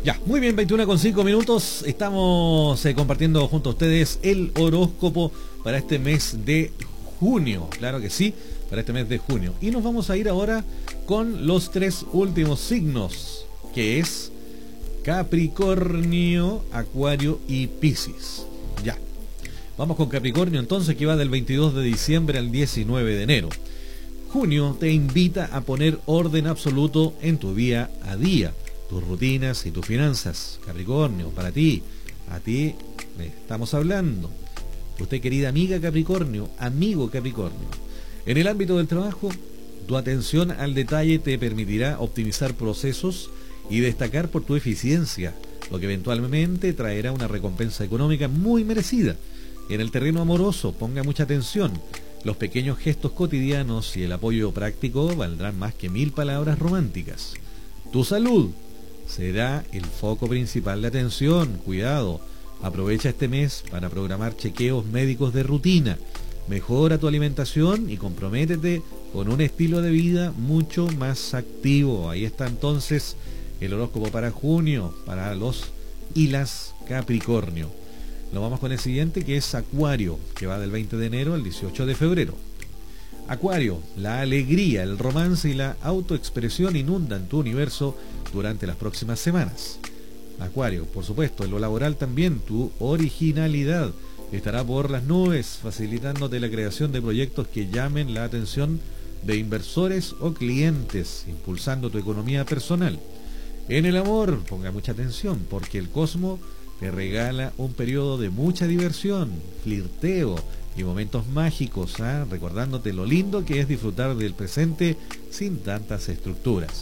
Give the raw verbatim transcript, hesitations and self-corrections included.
Ya, muy bien, veintiuno con cinco minutos. Estamos eh, compartiendo junto a ustedes el horóscopo para este mes de junio. Claro que sí, para este mes de junio. Y nos vamos a ir ahora con los tres últimos signos, que es Capricornio, Acuario y Piscis. Ya. Vamos con Capricornio entonces, que va del veintidós de diciembre al diecinueve de enero. Junio te invita a poner orden absoluto en tu día a día, tus rutinas y tus finanzas. Capricornio, para ti, a ti le estamos hablando. Usted, querida amiga Capricornio, amigo Capricornio. En el ámbito del trabajo, tu atención al detalle te permitirá optimizar procesos y destacar por tu eficiencia, lo que eventualmente traerá una recompensa económica muy merecida. En el terreno amoroso, ponga mucha atención. Los pequeños gestos cotidianos y el apoyo práctico valdrán más que mil palabras románticas. Tu salud será el foco principal de atención. Cuidado, aprovecha este mes para programar chequeos médicos de rutina. Mejora tu alimentación y comprométete con un estilo de vida mucho más activo. Ahí está entonces el horóscopo para junio, para los y las Capricornio. Nos vamos con el siguiente, que es Acuario, que va del veinte de enero al dieciocho de febrero. Acuario, la alegría, el romance y la autoexpresión inundan tu universo durante las próximas semanas. Acuario, por supuesto, en lo laboral también, tu originalidad estará por las nubes, facilitándote la creación de proyectos que llamen la atención de inversores o clientes, impulsando tu economía personal. En el amor, ponga mucha atención, porque el cosmos te regala un periodo de mucha diversión, flirteo y momentos mágicos, ¿eh? recordándote lo lindo que es disfrutar del presente sin tantas estructuras.